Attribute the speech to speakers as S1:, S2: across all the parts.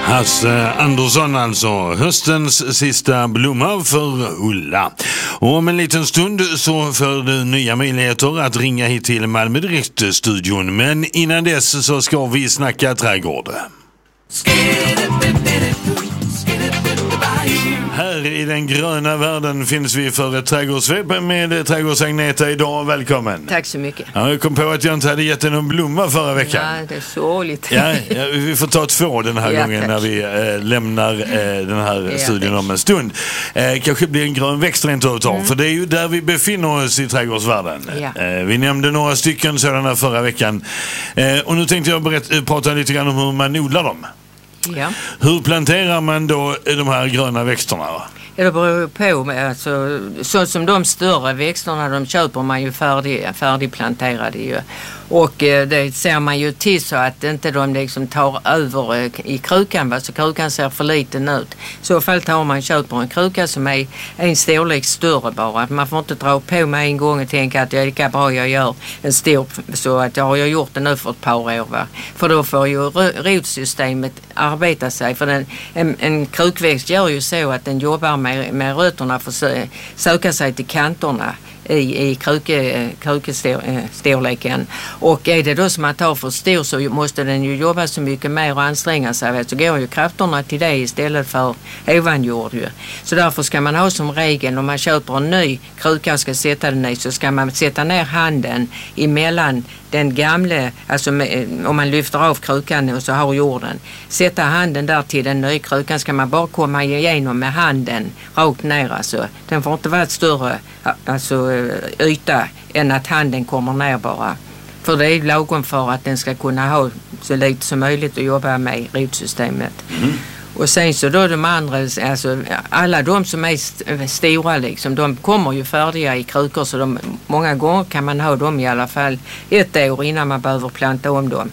S1: Hasse Andersson alltså, höstens sista blomma för Ulla. Och om en liten stund så får du nya möjligheter att ringa hit till Malmö Direkt-studion. Men innan dess så ska vi snacka trädgård. Här i den gröna världen finns vi för ett trädgårdssvep med trädgårdsagneta idag. Välkommen.
S2: Tack så mycket.
S1: Ja, jag kom på att jag inte hade gett någon blomma förra veckan.
S2: Ja, det är sorgligt.
S1: Ja, vi får ta 2 den här gången tack. När vi lämnar den här studion om en stund. Kanske blir en grön växt rent av, för det är ju där vi befinner oss i trädgårdsvärlden. Ja. Vi nämnde några stycken sådana förra veckan. Och nu tänkte jag prata lite grann om hur man odlar dem.
S2: Ja.
S1: Hur planterar man då de här gröna växterna?
S2: Det beror på, alltså, så som de större växterna de köper man ju färdigplanterade ju. Och det ser man ju till så att inte de liksom tar över i krukan, så krukan ser för liten ut. I så fall tar man köper en kruka som är en storlek större bara. Man får inte dra på med en gång och tänka att det är lika bra jag gör en stor, så att jag har gjort det nu för ett par år. Va? För då får ju rotsystemet arbeta sig. För en krukväxt gör ju så att den jobbar med rötterna för att söka sig till kanterna i krukestorleken. Och är det då som man tar för stor så måste den ju jobba så mycket mer och anstränga sig. Så går ju krafterna till det istället för ovanjord ju. Så därför ska man ha som regel, om man köper en ny kruka och ska sätta den i, så ska man sätta ner handen emellan den gamla, alltså om man lyfter av krukan och så har jorden. Sätta handen där till den nya krukan, ska man bara komma igenom med handen rakt ner. Alltså. Den får inte vara ett större yta än att handen kommer ner bara. För det är lagom för att den ska kunna ha så lite som möjligt att jobba med rotsystemet. Och sen så då de andra, alltså alla de som är stora liksom, de kommer ju färdiga i krukor, så många gånger kan man ha dem i alla fall 1 år innan man behöver planta om dem.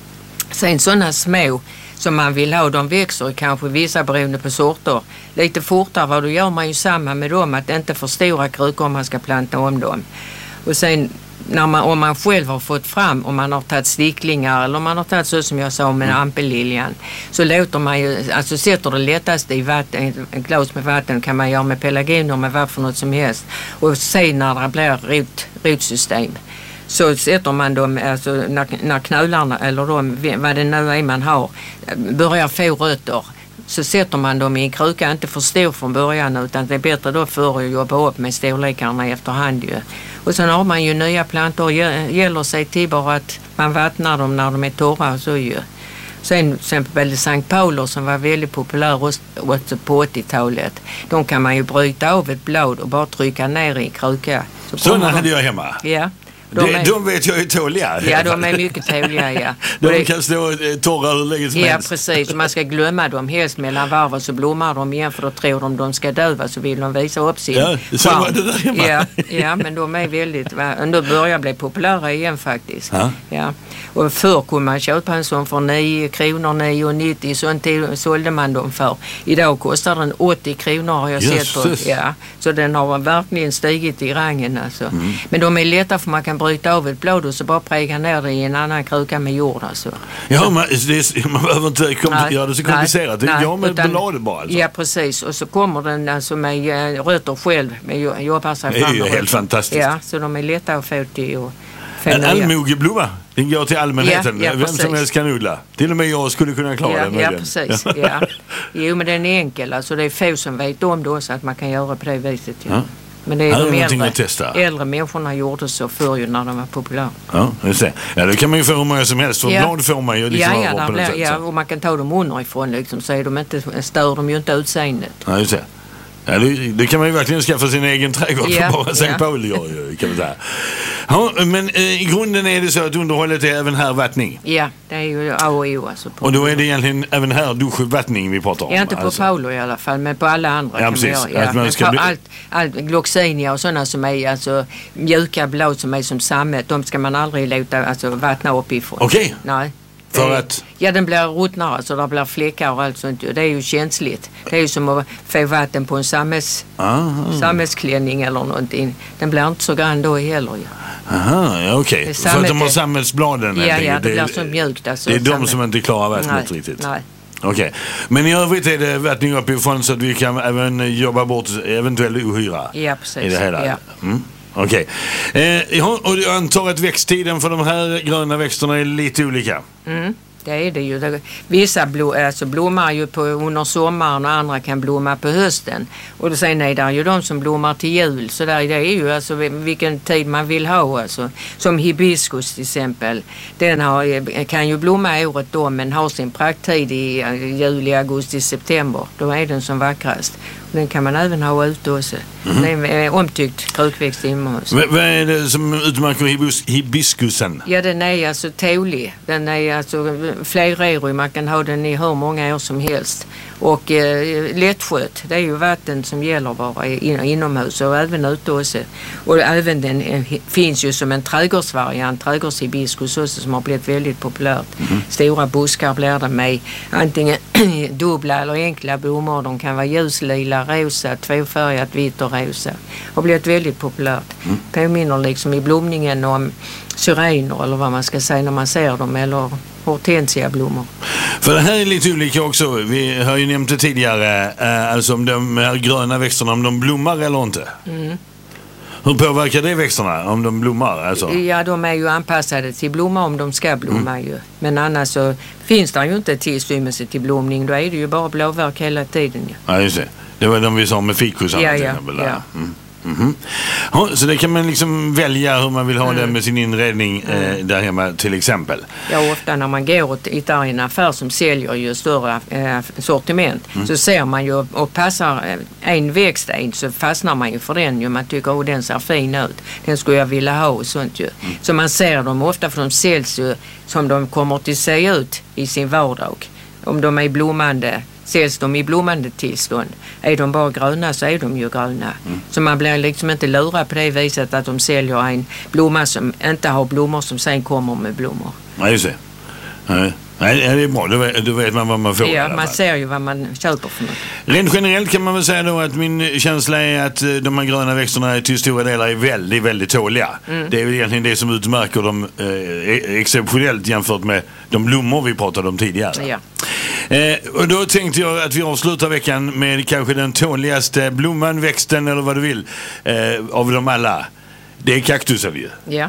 S2: Sen sådana små som man vill ha, de växer kanske vissa beroende på sorter lite fortare. Vad då gör man ju samma med dem, att inte för stora krukor om man ska planta om dem. Och sen om man själv har fått fram, om man har tagit sticklingar eller om man har tagit så som jag sa med ampelliljan, så låter man ju, alltså sätter det lättast i vatten, ett glas med vatten kan man göra med pelargoner, med vad för något som helst, och sen när det blir rotsystem så sätter man dem, alltså när knölarna eller vad det nu är man har börjar få rötter, så sätter man dem i en kruka, inte för stor från början, utan det är bättre då för att jobba upp med storlekarna efterhand ju. Och sen har man ju nya plantor, gäller sig till bara att man vattnar dem när de är torra och så ju. Sen till exempel Sankt Paulo som var väldigt populär också på 80-talet. De kan man ju bryta av ett blad och bara trycka ner i en kruka.
S1: Sådana hade jag hemma.
S2: Ja.
S1: De vet jag är tåliga.
S2: Ja, de är mycket tåliga, ja.
S1: De kan stå torra hur länge som helst.
S2: Ja, precis. Man ska glömma dem helst mellan varv, så blommar de igen, för då tror de ska döva, så vill de visa upp sin
S1: så var det där hemma.
S2: Ja, men de är väldigt, nu börjar bli populära igen faktiskt. Ja. Och förr kunde man köpa en sån för 9 kronor, 9,90, sånt sålde man dem för. Idag kostar den 80 kronor har jag sett på. Ja, så den har verkligen stigit i rangen alltså. Men de är lätta, för man kan bryta av ett blad och så bara präga ner det i en annan kruka med jord alltså.
S1: Ja, man behöver inte göra det så komplicerat. Det är med bladet bara alltså.
S2: Ja, precis. Och så kommer den alltså med rötter själv, jobbar sig fram.
S1: Det är ju helt fantastiskt.
S2: Ja, så de är lätta att få till och
S1: en allmogeblomma, den går till allmänheten. Vem som helst kan odla. Till och med jag skulle kunna klara det.
S2: Ja, precis. Ja. Jo, men den är enkel. Alltså det är få som vet om det också, att man kan göra på det viset. Ja. Men det är de äldre människorna gjorde så förr ju när de var populära.
S1: Ja, just det. Ja, det kan man ju få hur många som helst. För blad får man ju liksom på något sätt.
S2: Ja, och man kan ta dem underifrån liksom, så är de inte, stör de ju inte utseendet.
S1: Ja, just det. Ja, det kan man ju verkligen skaffa sin egen trädgård för bara Sankt Pauli gör, kan man säga. Ja, men i grunden är det så att underhållet är även här vattning. Ja,
S2: det är ju A och O. Alltså
S1: och då är det egentligen även här duschvattning vi pratar om?
S2: Ja, inte på Pauli i alla fall, men på alla andra kan
S1: precis.
S2: man göra. Ja. Allt gloxinia och sådana som är alltså mjuka blad som är som sammet, de ska man aldrig låta vattna uppifrån.
S1: Okej.
S2: Nej.
S1: För att?
S2: Ja, den blir ruttnare, så det blir fläckar och allt sånt. Det är ju känsligt. Det är ju som att få vatten på en sammetsklänning eller någonting. Den blir inte så grann då heller. Ja.
S1: Aha, ja, okej. För att de har sammetsbladen.
S2: Ja, det blir så mjukt. Alltså,
S1: det är de som inte klarar vattnet riktigt.
S2: Nej.
S1: Okej. Men i övrigt är det vattning uppifrån så att vi kan även jobba bort eventuell ohyra.
S2: Ja, precis.
S1: I det hela.
S2: Ja.
S1: Okej. Och jag antar att växttiden för de här gröna växterna är lite olika.
S2: Det är det ju. Vissa blommar ju under sommaren och andra kan blomma på hösten. Och sen är det ju de som blommar till jul. Så där, det är ju alltså vilken tid man vill ha. Alltså. Som hibiskus till exempel. Den kan ju blomma året om men har sin prakttid i juli, augusti, september. Då är den som vackrast. Den kan man även ha ute också. Det är en omtyckt krukväxt inomhus.
S1: Vad är det som utmärker hibiskusen?
S2: Ja, den är alltså tålig. Den är alltså flerårig. Man kan ha den i hur många år som helst. Och lättskött. Det är ju vatten som gäller bara inomhus och även ute också. Och även den finns ju som en trädgårdsvariant. Trädgårdshibiskus också som har blivit väldigt populärt. Stora buskar blir det med antingen dubbla eller enkla blommor. De kan vara ljuslila, rosa, tvåfärgat, vitt och rosa. Har blivit väldigt populärt. Påminner liksom i blomningen om syrener eller vad man ska säga när man ser dem eller hortensiablommor.
S1: För det här är lite olika också. Vi har ju nämnt det tidigare. Alltså om de här gröna växterna, om de blommar eller inte. Hur påverkar det växterna om de blommar? Alltså?
S2: Ja, de är ju anpassade till blomma om de ska blomma ju. Men annars så finns det ju inte tillstymmelse till blomning. Då är det ju bara blåverk hela tiden ju.
S1: Ja, just det. Det var de vi sa med fikus.
S2: Ja.
S1: Så det kan man liksom välja hur man vill ha det med sin inredning där hemma till exempel.
S2: Ja, ofta när man går och tittar i en affär som säljer ju större sortiment så ser man ju och passar en växt så fastnar man ju för den ju. Man tycker den ser fin ut. Den skulle jag vilja ha och sånt ju. Så man ser dem ofta för de säljs ju som de kommer till se ut i sin vardag. Om de är blommande säljs de i blommande tillstånd. Är de bara gröna så är de ju gröna. Så man blir liksom inte lurad på det viset att de säljer en blomma som inte har blommor som sen kommer med blommor.
S1: Ja, just det. Nej, det är bra. Då vet man vad man får.
S2: Ja, man ser ju vad man köper för något.
S1: Rent generellt kan man väl säga då att min känsla är att de här gröna växterna till stora delar är väldigt, väldigt tåliga. Det är väl egentligen det som utmärker dem exceptionellt jämfört med de blommor vi pratade om tidigare.
S2: Ja.
S1: Och då tänkte jag att vi avslutar veckan med kanske den tåligaste blomman, växten eller vad du vill av dem alla. Det är kaktusen ju.
S2: Ja.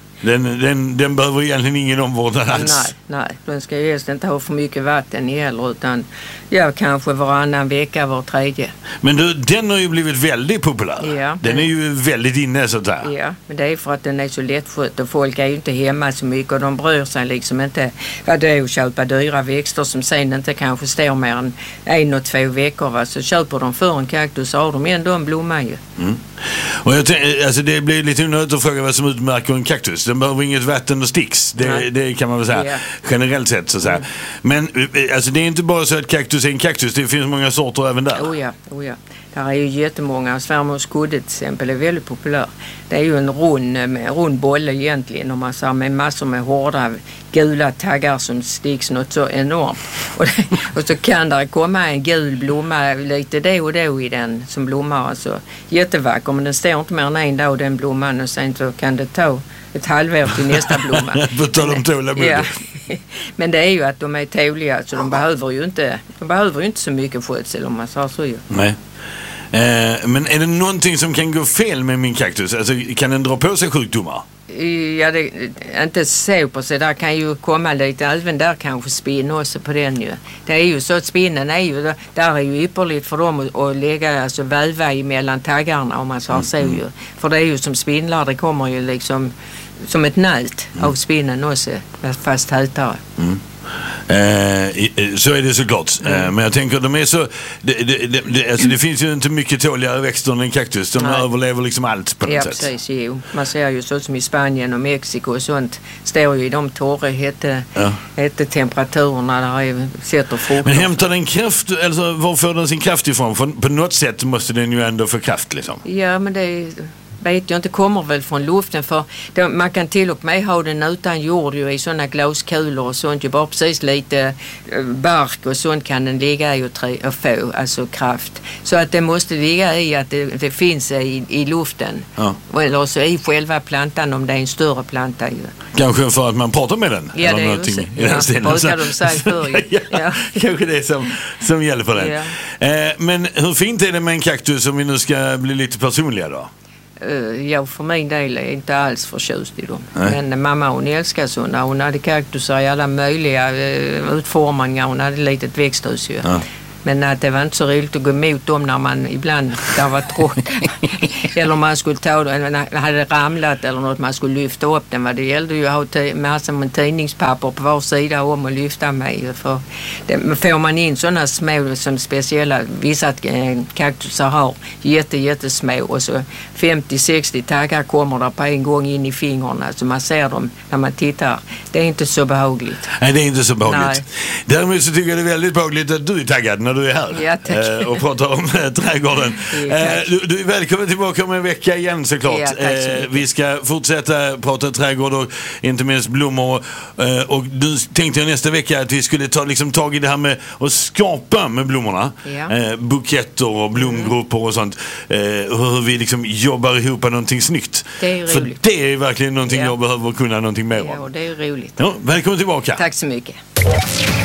S1: Den behöver egentligen ingen omvårdnad alls.
S2: Nej. Den ska ju helst inte ha för mycket vatten i heller utan kanske varannan vecka, var tredje.
S1: Men den har ju blivit väldigt populär.
S2: Ja.
S1: Den är ju väldigt inne så där.
S2: Ja, men det är för att den är så lättskött och folk är ju inte hemma så mycket och de bryr sig liksom inte vad det är att köpa dyra växter som sen inte kanske står mer än 1 och 2 veckor. Va? Så köper de för en kaktus så har de ändå en blomma ju.
S1: Och jag alltså det blir lite onödigt att fråga vad som utmärker en kaktus. Den behöver inget vatten och sticks. Det kan man väl säga. Generellt sett så att säga. Men alltså det är inte bara så att kaktus är en kaktus. Det finns många sorter även där.
S2: Oh ja. Där är ju jättemånga. Svärmors kudde till exempel är väldigt populär. Det är ju en rund bolle egentligen. Om man ser med massor med hårda gula taggar som sticks något så enormt. Och så kan där komma en gul blomma lite då och då i den som blommar. Alltså jättevacker. Men den står inte mer än en dag den blomman och sen så kan det ta ett halvår till nästa blomma. Men det är ju att de är tåliga så de behöver ju inte så mycket skötsel om man sa så ju.
S1: Nej. Men är det någonting som kan gå fel med min kaktus? Alltså, kan den dra på sig sjukdomar?
S2: Ja, det inte så på sig. Där kan ju komma lite, även där kanske spinn också på den ju. Det är ju så att spinnen är ju, där är ju ypperligt för dem att lägga, alltså väva emellan taggarna om man så ju. För det är ju som spindlar, det kommer ju liksom som ett nät av spinnen också, fast tätare.
S1: Så är det såklart. Men jag tänker de är så alltså det finns ju inte mycket tåligare växter än en kaktus. De överlever liksom allt på något sätt.
S2: Precis, jo. Man ser ju så som i Spanien och Mexiko och sånt står ju i de torra hette temperaturerna där sätter frukt.
S1: Men hämtar den kraft, alltså var får den sin kraft ifrån? För på något sätt måste den ju ändå få kraft liksom.
S2: Ja, men det vet jag inte, kommer väl från luften, för man kan till och med ha den utan jord ju, i sådana glaskulor och sånt, ju bara precis lite bark och sånt kan den ligga i och få alltså kraft. Så att det måste ligga i att det finns i luften. Ja. Eller så i själva plantan om det är en större planta ju.
S1: Kanske för att man pratar med den?
S2: Ja,
S1: eller
S2: det är
S1: någonting
S2: ju så. Brukar de säga förr.
S1: Ja. Kanske det som gäller för den. Ja. Men hur fint är det med en kaktus om vi nu ska bli lite personliga då?
S2: Ja, för min del är jag inte alls förtjust i dem. Nej. Men mamma, hon älskar sådana. Hon hade kaktusar i alla möjliga utformningar. Hon hade ett litet växthus ju. Ja. Men att det var inte så roligt att gå emot dem när man ibland där var trått. Eller man skulle ta det, eller hade ramlat eller något, man skulle lyfta upp den. Det gällde ju att ha massor med tidningspapper på var sida om och lyfta med. För det, får man in sådana små, som speciella, vissa kaktusar har jättesmå och så 50-60 taggar kommer där på en gång in i fingrarna. Så man ser dem när man tittar. Det är inte så behagligt.
S1: Nej, det är inte så behagligt. Nej. Däremot så tycker jag det är väldigt behagligt att du är taggad när du är här.
S2: Ja,
S1: och pratar om trädgården. Du är välkommen tillbaka om en vecka igen såklart. Ja, vi ska fortsätta prata trädgård och inte minst blommor. Och du tänkte jag nästa vecka att vi skulle ta tag i det här med att skapa med blommorna. Ja. Buketter och blomgrupper och sånt. Hur vi jobbar ihop någonting snyggt.
S2: Det är roligt.
S1: För det är verkligen någonting jag behöver kunna någonting mer om.
S2: Ja, det är roligt.
S1: Ja, välkommen tillbaka.
S2: Tack så mycket.